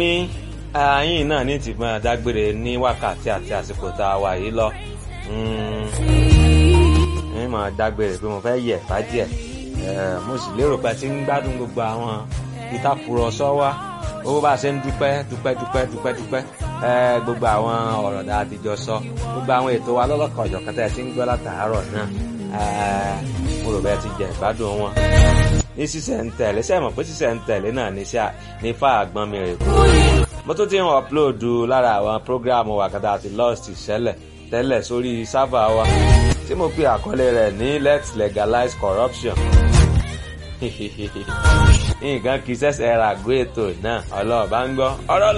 Àyìn náà ní ti máa dágbére ní wákàtí àti àsìkò tá a wà yìí lọ. Ní máa dágbére pé mo fẹ́ yẹ̀ fá díẹ̀. Mo sì lérò pé tí ń gbádùn gbogbo àwọn ìtàkùrọ̀sọ wa. Owó bá ṣe ń dúpẹ́. Gbogbo àwọn ọ̀rọ̀ dáa ti jọ sọ. Gbogbo àwọn ètò wa lọ́lọ́kan ọ̀jọ̀kan tẹ́ ẹ ti ń gbọ́ látàárọ̀ náà. Mo rò bẹ́ẹ̀ ti jẹ ìgbádùn wọn. Ní sísẹ̀ ń tẹ̀lé sẹ́mọ̀ pé sísẹ̀ ń tẹ̀lé náà ní fáàgbọ́n mi rè kú. Mo tún ti ń upload lára àwọn prógráàmù wa kan tá a ti lost tẹ́lẹ̀ sórí sáfà wa tí mo pe àkọlé rẹ̀ ní Let's Legalize Corruption. Nǹkan kì í ṣẹ̀ṣẹ̀ ra gbé ètò náà ọlọ́ọ̀bá ń gbọ́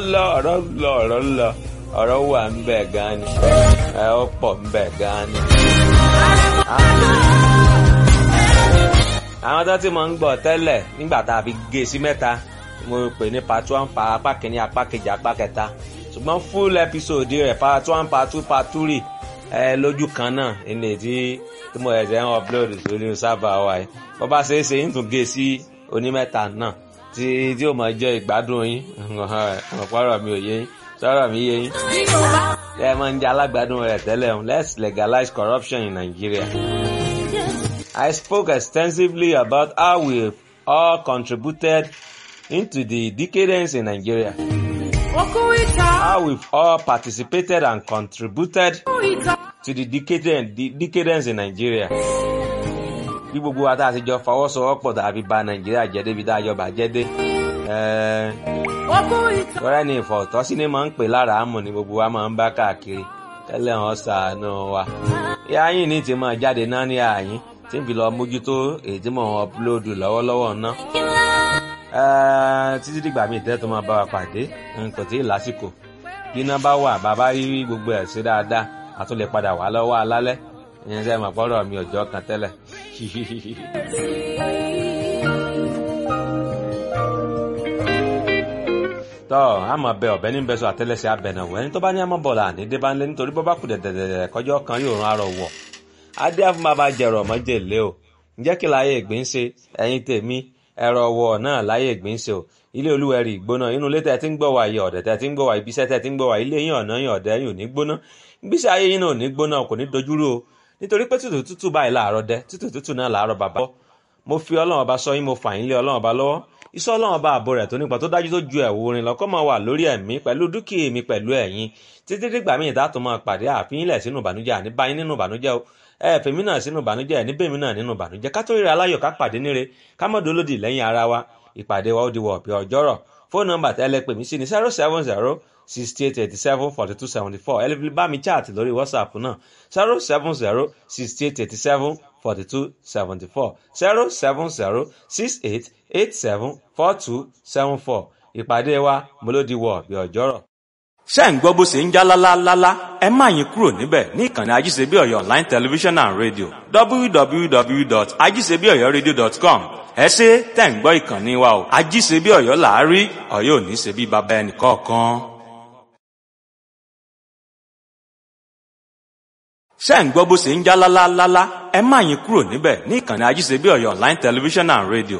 ọ̀rọ̀ wà ń bẹ̀ gan ni ó pọ̀ ń bẹ̀ gan ni. Àwọn tó ti mọ̀ ń gbọ́ tẹ́lẹ̀ nígbà tá a fi gé sí mẹ́ta mo pè ní part 1 apá kìíní apá kejì apá kẹta ṣùgbọ́n full episode rẹ̀ part 1 part 2 part 3 lójú kan náà ilé tí mo ẹ̀sẹ̀ ń upload sórí sábà wa yìí bó bá ṣe é ṣe ń tún gé sí onímẹ́ta náà tí ó máa jẹ́ ìgbádùn yín ọ̀pọ̀rọ̀ mi ò yé yín sọ̀rọ̀ mi yé yín ẹ máa ń jẹ́ alágbádùn rẹ̀ tẹ́lẹ̀ Let's Legalize Corruption in Nigeria. I spoke extensively about how we all contributed into the decadence in Nigeria. How we've all participated and contributed to the decadence in Nigeria. Bí gbogbo wa tá a ti jọ fọwọ́sowọ́pọ̀ dàbí ba Nàìjíríà jẹ́ débi tá a jọ bàjẹ́ dé. Tọ́rẹ́ ni ìfọ̀tọ́sí ni máa ń pè lára àmọ̀ ni gbogbo wa máa ń bá káàkiri. Tẹ́lẹ̀ wọn ṣàánú wa. Ìyá yín ní ti máa jáde náà ní àyín tí ń fi lọ mójútó èyí tí mò ń upload lọ́wọ́lọ́wọ́ náà. Títí dìgbà míì tẹ́ tó máa bá wa pàdé nǹkan tí lásìkò bí iná bá wà bàbá rí gbogbo ẹ̀ sí dáadáa a tún lè padà wá lọ́wọ́ alálẹ́ ìyẹn sẹ́ mọ̀ pọ́rọ̀ mi ọjọ́ kan tẹ́lẹ̀. Tọ́ àmọ́ bẹ ọ̀bẹ ní bẹ́sọ̀ àtẹ́lẹsẹ̀ abẹ̀nàwó ẹni tó bá ní àmọ́ bọ̀lá ní dé bá ń lé nítorí bọ́ bá kù dẹ̀dẹ̀dẹ̀ kọjọ́ kan yóò rán arọ wọ̀ adé àfúnmá bá jẹ̀rọ̀ mọ́jèlé o ǹjẹ́ kí láyé ìgbín ṣe ẹ̀yin tèmi ẹ̀rọ wọ̀ náà láyé ìgbín ṣe o ilé olúwẹ̀rí ìgbóná inú ilé tẹ́ ti ń gbọ́ wá iye ọ̀dẹ̀ tẹ́ ti ń gbọ́ wá ibiṣẹ́ tẹ́ ti ń gbọ́ wá ilé yín ọ̀nà yín ọ̀dẹ̀ yín ò ní gbóná ibiṣẹ́ ayé yín náà ò ní gbóná kò ní dojúrú o nítorí pé tútù tútù báyìí láàárọ̀ dẹ tútù tútù náà láàárọ̀ bàbá mo fi Ọlọ́run ọba sọ yín mo fà yín lé Ọlọ́run ọba lọ́wọ́ iṣẹ́ Ọlọ́run ọba ààbò rẹ̀ tó nípa tó dájú tó ju ẹ̀wù orin lọ́kọ́ máa wà lórí ẹ̀mí pẹ̀lú dúkìá mi pẹ̀lú ẹ̀yin títí dìgbà míì dá tó máa pàdé àfihìnlẹ̀ sínú ìbànújẹ́ àní báyìí nínú ìbànújẹ́ o fèmí náà sínú ìbànújẹ́ ẹ̀ níbèmí náà nínú ìbànújẹ́ ká tó ríra aláyọ̀ ká pàdé níre ká mọ̀ dolódì lẹ́yìn ara wa ìpàdé wa ó di wọ̀ ọ̀pẹ̀ ọjọ́rọ̀ fóònù nọ́mbà tẹ́lẹ̀ pè mí sí ní 070-6887-4274 ẹ lè fi bá mi chat lórí WhatsApp náà 070-6887-4274 070-6887-4274 ìpàdé wa mo ló di wọ̀ ọ̀pẹ̀ ọjọ́rọ̀. Ṣé ń gbọ́ bó ṣe ń já lálálálá ẹ má yín kúrò níbẹ̀ ní ìkànnì Ajíṣebíọ̀yọ́ online television and radio www.ajíṣebíọ̀yọ́radio.com ẹ ṣé tẹ̀ ń gbọ́ ìkànnì wa o Ajíṣebíọ̀yọ́ làárí Ọ̀yọ́ ò ní ṣe bí baba ẹnì kọ̀ọ̀kan. Ṣé ń gbọ́ bó ṣe ń já lálálálá ẹ má yín kúrò níbẹ̀ ní ìkànnì Ajíṣebíọ̀yọ́ online television and radio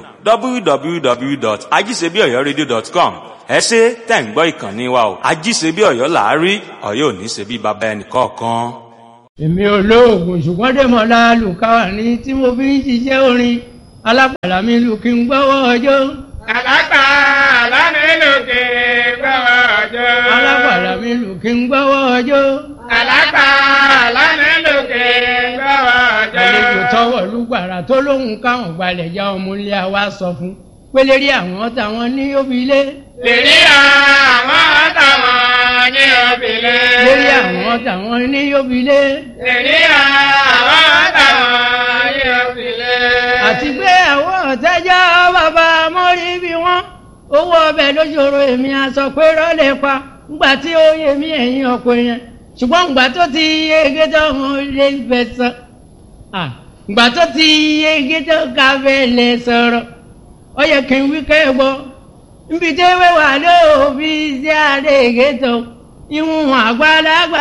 www.ajíṣebíọ̀yọ́radio.com ẹ ṣé tẹ̀ ń gbọ́ ìkànnì wa o Ajíṣebíọ̀yọ́ làárí Ọ̀yọ́ ò ní ṣe bí baba ẹnì kọ̀ọ̀kan. Èmi olóògùn ṣùgbọ́n dèmọ̀lá lùkàwà ní tí mo fi ń ṣiṣẹ́ orin alápàlà mi lù kí n gbọ́wọ́ ọjọ́. Alápàlà mi lù kí n gbọ́wọ́ ọjọ́. Alápàlà mi lù kí n gbọ́wọ́ ọjọ́. Alápàlà mi lù kí n gbọ́wọ́ ọjọ́. Àlejò tọwọ́ lùgbàrà tó lóhùn káwọn gbalẹ̀ já ọmọ ilé wa sọ fún pélérí àwọn táwọn ní òbílé. Lérí àwọn táwọn ní òbílé. Lérí àwọn táwọn ní òbílé. Lérí àwọn táwọn ní òbílé. Àti pé àwọn ọ̀tẹ́jọ́ bàbá mọ́rí bí wọ́n owó ọbẹ̀ lóṣòro èmi aṣọ pé rọ́lẹ̀ pa ńgbà tí ó yé mi ẹ̀yìn ọ̀pọ̀ yẹn ṣùgbọ́n ńgbà tó ti yege tó wọn lè fẹ́ sọ ńgbà tó ti yege tó káfẹ́ lè sọ̀rọ̀ ó yẹ kí n wí kẹ́gbọ́ níbi tí wẹ́wà lóòbí sí àdéhìgé tó ìwọ̀n àgbàlagbà